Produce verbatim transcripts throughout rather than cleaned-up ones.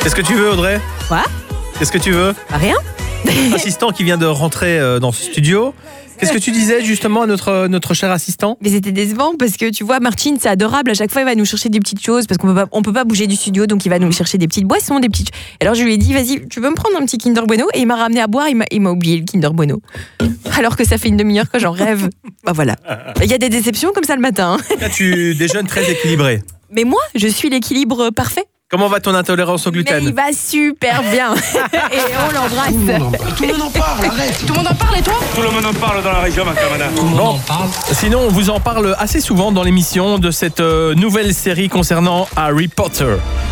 Qu'est-ce que tu veux, Audrey ? Quoi ? Qu'est-ce que tu veux ? Bah, rien. Assistant qui vient de rentrer euh, dans ce studio. Qu'est-ce que tu disais justement à notre, notre cher assistant ? Mais c'était décevant parce que tu vois, Martine, c'est adorable. À chaque fois, il va nous chercher des petites choses parce qu'on peut pas, on peut pas bouger du studio, donc il va nous chercher des petites boissons, des petites. Alors je lui ai dit, vas-y, tu veux me prendre un petit Kinder Bueno ? Et il m'a ramené à boire. Il m'a, il m'a oublié le Kinder Bueno. Alors que ça fait une demi-heure que j'en rêve. Bah voilà. Il y a des déceptions comme ça le matin. Là, tu déjeunes très équilibré. Mais moi, je suis l'équilibre parfait. Comment va ton intolérance au gluten ? Mais il va super bien. Et on l'embrasse. Tout le monde en parle, arrête. Tout le monde en parle et toi ? Tout le monde en parle dans la région, ma camada. Tout le monde Bon. en parle. Sinon, on vous en parle assez souvent dans l'émission de cette euh, nouvelle série concernant Harry Potter.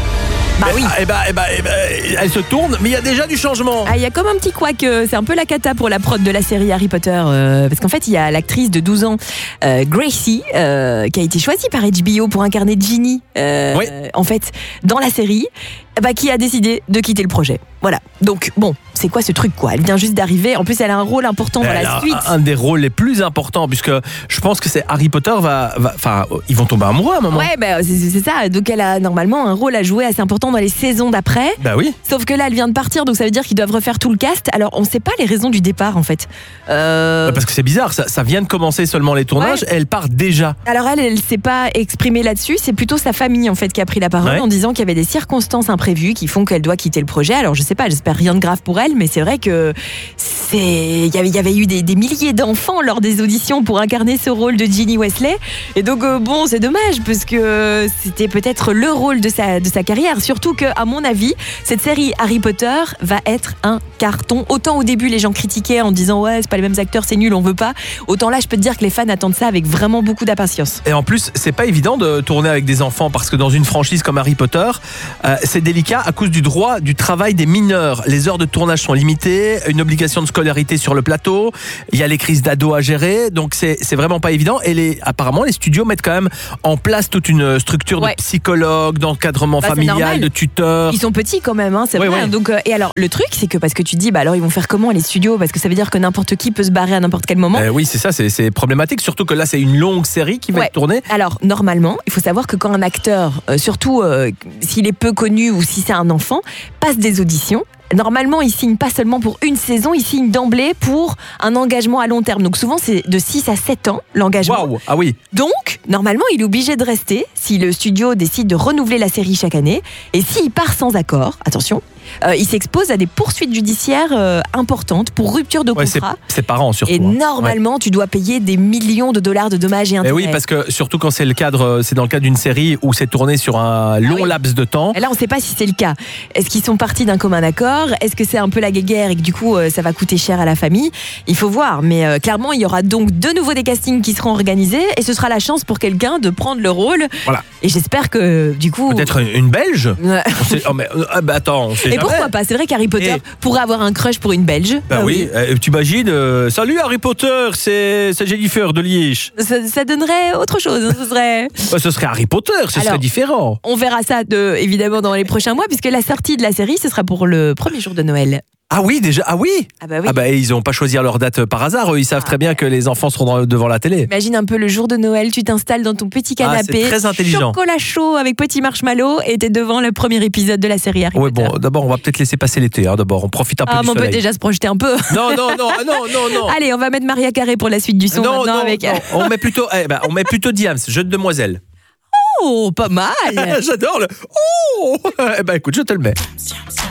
Bah oui. Eh ben, eh ben, eh ben, elle se tourne, mais il y a déjà du changement. Ah, il y a comme un petit couac, euh, c'est un peu la cata pour la prod de la série Harry Potter, euh, parce qu'en fait il y a l'actrice de douze ans, euh, Gracie, euh, qui a été choisie par H B O pour incarner Ginny, euh, Oui. en fait, dans la série, bah, qui a décidé de quitter le projet. Voilà. Donc bon, c'est quoi ce truc quoi ? Elle vient juste d'arriver. En plus, elle a un rôle important dans Elle la a suite. un des rôles les plus importants, puisque je pense que c'est Harry Potter va, va, enfin, ils vont tomber amoureux à un moment. Ouais, bah, c'est, c'est ça. Donc elle a normalement un rôle à jouer assez important dans les saisons d'après. Bah oui. Sauf que là, elle vient de partir, donc ça veut dire qu'ils doivent refaire tout le cast. Alors, on ne sait pas les raisons du départ, en fait. Euh... Parce que c'est bizarre, ça, ça vient de commencer seulement les tournages, Ouais. et elle part déjà. Alors elle, elle s'est pas exprimée là-dessus. C'est plutôt sa famille, en fait, qui a pris la parole Ouais. en disant qu'il y avait des circonstances imprévues qui font qu'elle doit quitter le projet. Alors, je sais pas, j'espère rien de grave pour elle, mais c'est vrai que c'est, il y avait, il y avait eu des, des milliers d'enfants lors des auditions pour incarner ce rôle de Ginny Weasley. Et donc, euh, bon, c'est dommage parce que c'était peut-être le rôle de sa, de sa carrière. Surtout que, à mon avis, cette série Harry Potter va être un carton. Autant au début, les gens critiquaient en disant ouais, c'est pas les mêmes acteurs, c'est nul, on veut pas. Autant là, je peux te dire que les fans attendent ça avec vraiment beaucoup d'impatience. Et en plus, c'est pas évident de tourner avec des enfants, parce que dans une franchise comme Harry Potter, euh, c'est délicat à cause du droit du travail des mineurs. Les heures de tournage sont limitées, une obligation de scolarité sur le plateau, il y a les crises d'ados à gérer, donc c'est, c'est vraiment pas évident. Et les, apparemment, les studios mettent quand même en place toute une structure Ouais. de psychologues, d'encadrement Bah, c'est familial, normal. de tuteurs. Ils sont petits quand même, hein, c'est Ouais, vrai. ouais. Donc, euh, et alors, le truc, c'est que parce que tu dis, bah alors ils vont faire comment les studios ? Parce que ça veut dire que n'importe qui peut se barrer à n'importe quel moment. Euh, oui, c'est ça, c'est, c'est problématique, surtout que là, c'est une longue série qui va Ouais. être tournée. Alors, normalement, il faut savoir que quand un acteur, euh, surtout euh, s'il est peu connu ou si c'est un enfant, passe des auditions, normalement, il signe pas seulement pour une saison, il signe d'emblée pour un engagement à long terme. Donc souvent, c'est de six à sept ans, l'engagement. Waouh, ah oui. Donc, normalement, il est obligé de rester si le studio décide de renouveler la série chaque année. Et s'il part sans accord, attention, euh, il s'expose à des poursuites judiciaires euh, importantes pour rupture de Ouais, c'est, contrat. c'est parents surtout. Et hein. normalement, tu dois payer des millions de dollars de dommages et Eh intérêts. oui, parce que surtout quand c'est le cadre, c'est dans le cadre d'une série où c'est tourné sur un long oui. laps de temps. Et là, on ne sait pas si c'est le cas. Est-ce qu'ils sont partis d'un commun accord ? Est-ce que c'est un peu la guéguerre et que du coup, euh, ça va coûter cher à la famille ? Il faut voir. Mais euh, clairement, il y aura donc de nouveau des castings qui seront organisés et ce sera la chance pour quelqu'un de prendre le rôle. Voilà. Et j'espère que du coup... Peut-être une, une Belge. Ouais. On sait- oh, mais, euh, ah, bah, attends, on sait Et jamais. pourquoi pas ? C'est vrai qu'Harry Potter Et- pourrait avoir un crush pour une Belge. Bah Ah oui, euh, tu imagines, euh, salut Harry Potter, c'est, c'est Jennifer de Liège. Ça, ça donnerait autre chose. Ce serait... Bah, ce serait Harry Potter, ce Alors, serait différent. On verra ça de, évidemment dans les prochains mois puisque la sortie de la série, ce sera pour le premier jour de Noël. Ah oui, déjà, ah oui. Ah bah oui. Ah bah ils n'ont pas choisi leur date par hasard, eux, ils savent Ah très bien que les enfants seront dans- devant la télé. Imagine un peu le jour de Noël, tu t'installes dans ton petit Ah, canapé, c'est très intelligent. chocolat chaud avec petit marshmallow et t'es devant le premier épisode de la série Harry Ouais, Potter. bon, d'abord on va peut-être laisser passer l'été, hein, d'abord on profite un peu Ah, du mais on peut soleil. déjà se projeter un peu. Non, non, non, ah, non, non, non. Allez, on va mettre Maria Carré pour la suite du son non, maintenant non, avec. non, on met plutôt, eh ben, on met plutôt Diams, jeune demoiselle. Oh, pas mal. J'adore le. Oh. Eh ben écoute, je te le mets.